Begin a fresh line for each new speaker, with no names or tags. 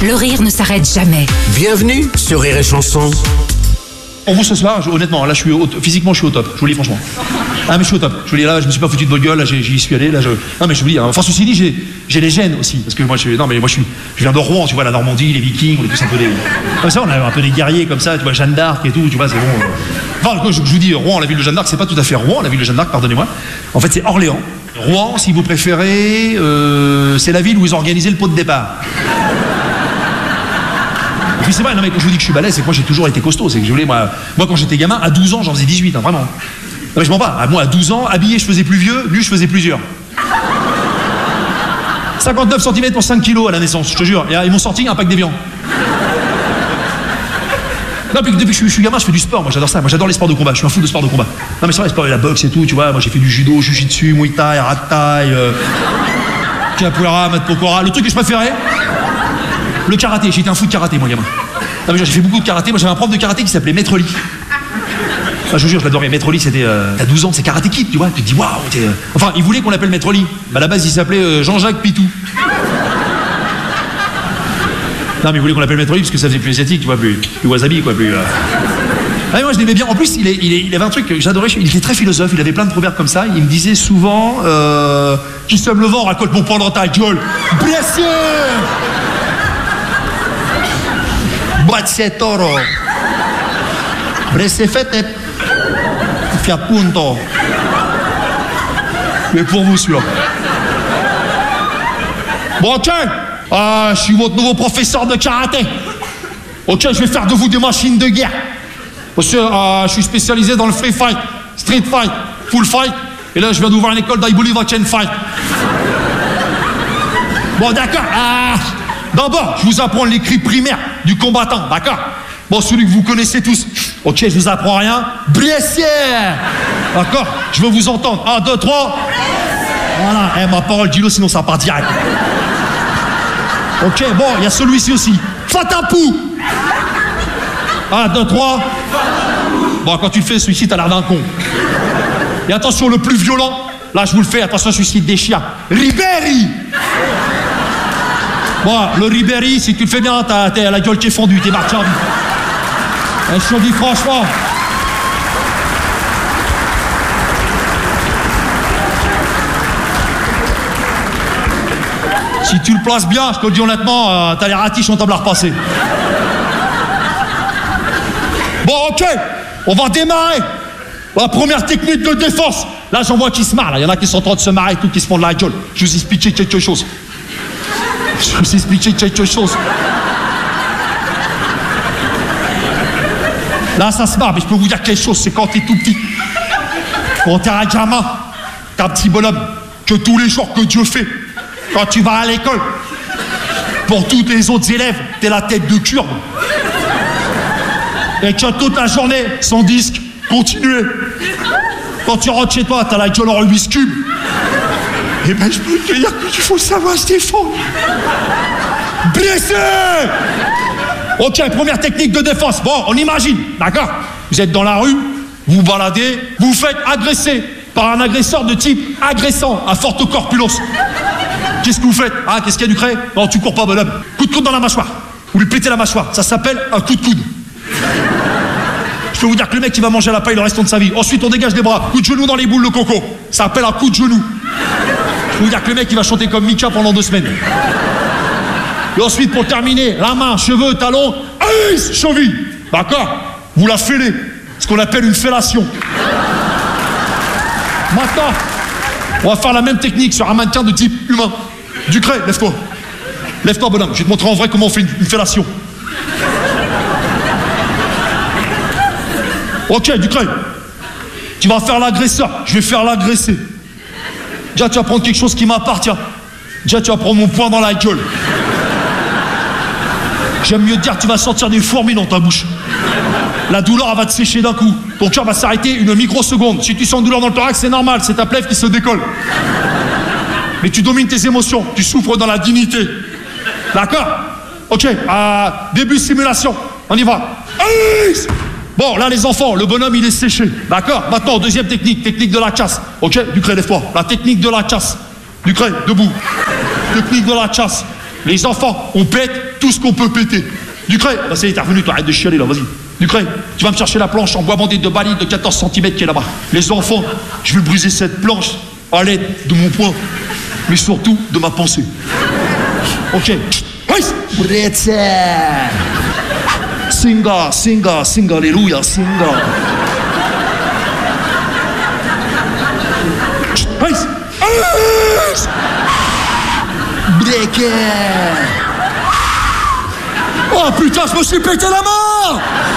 Le rire ne s'arrête jamais.
Bienvenue sur Rire et Chanson.
Pour vous ce soir, honnêtement, là physiquement je suis au top, je vous le dis franchement. Ah mais je suis au top, je vous le dis là, je me suis pas foutu de votre gueule, là j'y suis allé, là je... Non mais je vous le dis, hein. Enfin ceci dit, j'ai les gènes aussi, parce que moi je viens de Rouen, tu vois, la Normandie, les Vikings, on est tous un peu des... Comme ça, on a un peu des guerriers comme ça, tu vois, Jeanne d'Arc et tout, tu vois, c'est bon. Enfin, je vous dis, Rouen, la ville de Jeanne d'Arc, c'est pas tout à fait Rouen, la ville de Jeanne d'Arc, pardonnez-moi. En fait, c'est Orléans. Rouen, si vous préférez, c'est la ville où ils ont organisé le pot de départ. Puis c'est vrai, non mais quand je vous dis que je suis balèze, c'est que moi j'ai toujours été costaud, c'est que je voulais, moi quand j'étais gamin, à 12 ans, j'en faisais 18, hein, vraiment. Non mais je mens pas, moi à 12 ans, habillé je faisais plus vieux, nu je faisais plusieurs. 59 cm pour 5 kilos à la naissance, je te jure, et ils m'ont sorti un pack d'évian. Non, puis depuis que je suis gamin, je fais du sport, moi j'adore ça, moi j'adore les sports de combat, je suis un fou de sport de combat. Non mais c'est vrai, les sports, la boxe et tout, tu vois, moi j'ai fait du judo, jujitsu, muay thai, rat thai, capoeira, mat pokora, le truc que je préférais, le karaté, j'ai été un fou de karaté, moi, gamin. Non, mais j'ai fait beaucoup de karaté. Moi, j'avais un prof de karaté qui s'appelait Maître Lee. Enfin, je vous jure, je l'adorais. Maître Lee, c'était... T'as 12 ans, c'est Karate Kid, tu vois. Tu te dis, waouh, Enfin, il voulait qu'on l'appelle Maître Lee. Bah, à la base, il s'appelait Jean-Jacques Pitou. Non, mais il voulait qu'on l'appelle Maître Lee parce que ça faisait plus asiatique, tu vois, plus wasabi, quoi, plus... Ah, mais moi, je l'aimais bien. En plus, il avait un truc que j'adorais. Il était très philosophe. Il avait plein de proverbes comme ça. Il me disait souvent qui sème le vent raconte mon pain dans ta gueule. Blessé. Grazie toro. Presefete. Fia punto. Mais pour vous, celui-là. Bon, ok. Je suis votre nouveau professeur de karaté. Ok, je vais faire de vous des machines de guerre. Parce que je suis spécialisé dans le free fight, street fight, full fight. Et là, je viens d'ouvrir une école d'I Believe I Can Fight. Bon, d'accord. D'abord, je vous apprends les cris primaires du combattant, d'accord? Bon, celui que vous connaissez tous. Ok, je vous apprends rien. Blessé. D'accord? Je veux vous entendre. 1, 2, 3. Voilà. Ma parole, dis-le, sinon ça part direct. Ok, bon, il y a celui-ci aussi. Fatapou. 1, 2, 3. Bon, quand tu le fais, celui-ci, t'as l'air d'un con. Et attention, le plus violent, là, je vous le fais, attention, celui-ci déchire. Ribéry. Bon, le Ribéry, si tu le fais bien, t'as la gueule qui est fondue, t'es marqué en vie. Je te dis franchement. Si tu le places bien, je te le dis honnêtement, t'as les ratiches en table à repasser. Bon, ok, on va démarrer. La première technique de défense. Là, j'en vois qui se marrent. Il y en a qui sont en train de se marrer et tout, qui se font de la gueule. Je vous expliquer quelque chose. Là, ça se marre, mais je peux vous dire quelque chose, c'est quand t'es tout petit. Quand t'es un gamin, t'es un petit bonhomme, que tous les jours que Dieu fait, quand tu vas à l'école, pour tous les autres élèves, t'es la tête de curve. Et que toute la journée, sans disque, continuer. Quand tu rentres chez toi, t'as la gueule en Rubik's Cube. Eh ben, je peux te dire que tu faut savoir se défendre. Blessé. Ok, première technique de défense. Bon, on imagine, d'accord? Vous êtes dans la rue, vous vous baladez, vous vous faites agresser par un agresseur de type agressant à forte corpulence. Qu'est-ce que vous faites? Qu'est-ce qu'il y a du craie? Non, tu cours pas, bonhomme. Coup de coude dans la mâchoire. Vous lui pétez la mâchoire. Ça s'appelle un coup de coude. Je peux vous dire que le mec, il va manger à la paille le restant de sa vie. Ensuite, on dégage des bras. Coup de genou dans les boules de coco. Ça s'appelle un coup de genou. Je peux vous dire que le mec, il va chanter comme Mika pendant 2 semaines. Et ensuite, pour terminer, la main, cheveux, talons, cheville. D'accord? Vous la fêlez. Ce qu'on appelle une fellation. Maintenant, on va faire la même technique sur un mannequin de type humain. Ducret, lève-toi. Lève-toi, bonhomme. Je vais te montrer en vrai comment on fait une fellation. Ok, Ducret. Tu vas faire l'agresseur. Je vais faire l'agresser. Déjà, tu vas prendre quelque chose qui m'appartient. Déjà, tu vas prendre mon poing dans la gueule. J'aime mieux te dire que tu vas sentir des fourmis dans ta bouche. La douleur, elle va te sécher d'un coup. Ton cœur va s'arrêter une microseconde. Si tu sens une douleur dans le thorax, c'est normal, c'est ta plèvre qui se décolle. Mais tu domines tes émotions, tu souffres dans la dignité. D'accord? Ok, début simulation, on y va. Bon, là, les enfants, le bonhomme, il est séché. D'accord? Maintenant, deuxième technique, technique de la chasse. Ok, Ducret, lève-toi. La technique de la chasse. Ducret, debout. Technique de la chasse. Les enfants, on pète. tout ce qu'on peut péter. Ducret, bah ça y est, t'es revenu, toi, arrête de chialer là, vas-y. Ducret, tu vas me chercher la planche en bois bandé de baline de 14 cm qui est là-bas. Les enfants, je vais briser cette planche à l'aide de mon poing, mais surtout de ma pensée. Ok. Singa, singa, singa, alléluia, singa.
Breaker.
Oh putain, je me suis pété la main!